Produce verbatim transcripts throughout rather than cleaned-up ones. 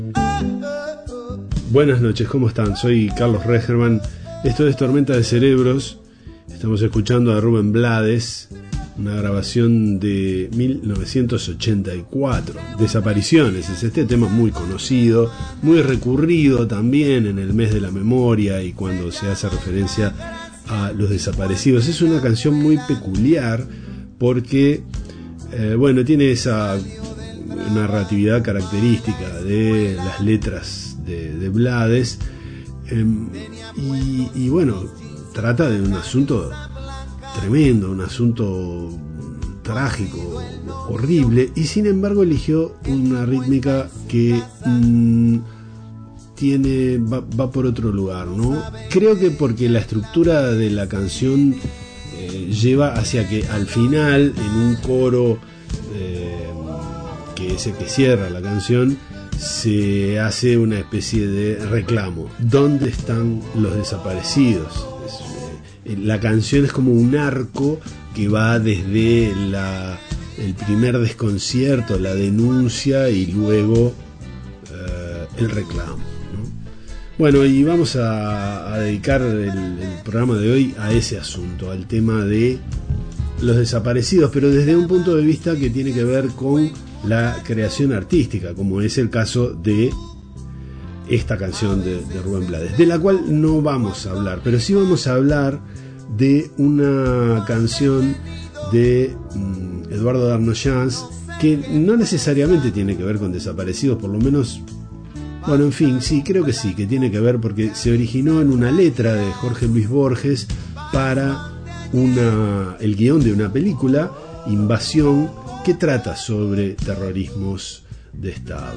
Buenas noches, ¿cómo están? Soy Carlos Regerman. Esto es Tormenta de Cerebros. Estamos escuchando a Rubén Blades, una grabación de mil novecientos ochenta y cuatro. Desapariciones, es este tema muy conocido, muy recurrido también en el mes de la memoria y cuando se hace referencia a los desaparecidos. Es una canción muy peculiar porque, eh, bueno, tiene esa narratividad característica de las letras de, de Blades, eh, y, y bueno, trata de un asunto tremendo, un asunto trágico, horrible, y sin embargo eligió una rítmica que mmm, tiene va, va por otro lugar, ¿no? Creo que porque la estructura de la canción eh, lleva hacia que al final, en un coro eh, que es el que cierra la canción, se hace una especie de reclamo. ¿Dónde están los desaparecidos? Es, eh, la canción es como un arco que va desde la, el primer desconcierto, la denuncia y luego eh, el reclamo, ¿no? Bueno, y vamos a, a dedicar el, el programa de hoy a ese asunto, al tema de los desaparecidos, pero desde un punto de vista que tiene que ver con la creación artística, como es el caso de esta canción de, de Rubén Blades, de la cual no vamos a hablar, pero sí vamos a hablar de una canción de um, Eduardo Darnoyans que no necesariamente tiene que ver con desaparecidos, por lo menos, bueno, en fin, sí, creo que sí, que tiene que ver porque se originó en una letra de Jorge Luis Borges para una, el guión de una película, Invasión, que trata sobre terrorismos de Estado.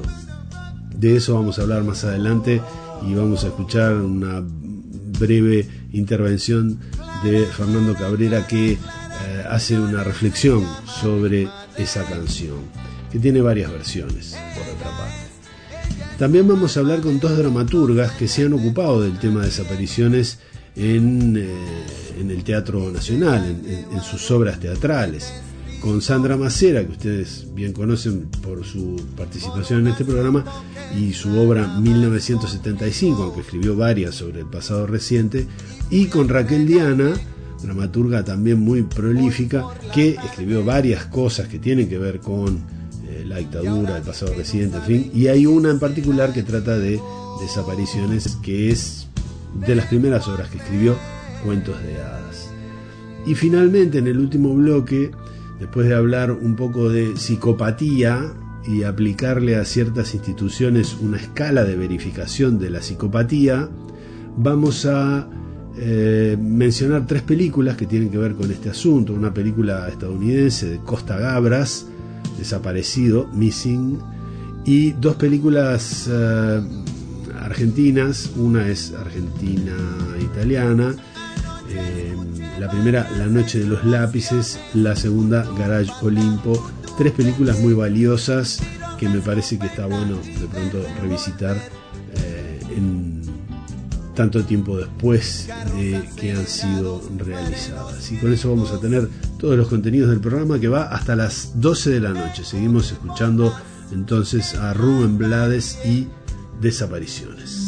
De eso vamos a hablar más adelante y vamos a escuchar una breve intervención de Fernando Cabrera que eh, hace una reflexión sobre esa canción, que tiene varias versiones, por otra parte. También vamos a hablar con dos dramaturgas que se han ocupado del tema de desapariciones en, eh, en el Teatro Nacional, en, en, en sus obras teatrales. Con Sandra Macera, que ustedes bien conocen por su participación en este programa, y su obra mil novecientos setenta y cinco, aunque escribió varias sobre el pasado reciente, y con Raquel Diana, dramaturga también muy prolífica, que escribió varias cosas que tienen que ver con eh, la dictadura, el pasado reciente, en fin, y hay una en particular que trata de desapariciones, que es de las primeras obras que escribió, Cuentos de Hadas. Y finalmente, en el último bloque, después de hablar un poco de psicopatía y aplicarle a ciertas instituciones una escala de verificación de la psicopatía, vamos a eh, mencionar tres películas que tienen que ver con este asunto. Una película estadounidense de Costa Gabras, Desaparecido, Missing, y dos películas eh, argentinas. Una es argentina-italiana. Eh, la primera, La Noche de los Lápices, la segunda, Garage Olimpo. Tres películas muy valiosas que me parece que está bueno de pronto revisitar eh, en tanto tiempo después de que han sido realizadas. Y con eso vamos a tener todos los contenidos del programa, que va hasta las doce de la noche. Seguimos escuchando entonces a Rubén Blades y Desapariciones.